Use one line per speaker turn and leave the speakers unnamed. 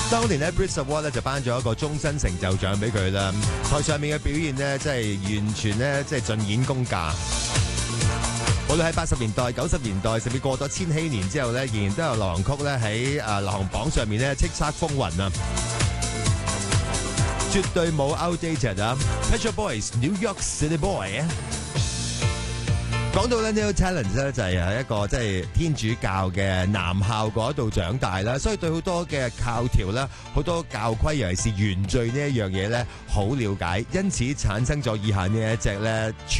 當年咧 Brit Award 咧就頒咗一個終身成就獎俾佢啦。台上面嘅表現呢，真係完全咧即係盡演功架。無論喺80年代、90年代，甚至過咗千禧年之後咧，仍然都有流行曲咧喺流行榜上面咧叱咤風雲啊！絕對冇 outdated 啊 ！Pet Shop Boys New York City Boy。講到咧 Neil Tallent 咧就係喺一個即係天主教嘅男校嗰度長大啦，所以對好多嘅教條啦、好多教規，尤其是原罪呢一樣嘢咧好了解，因此產生咗以下呢一隻咧。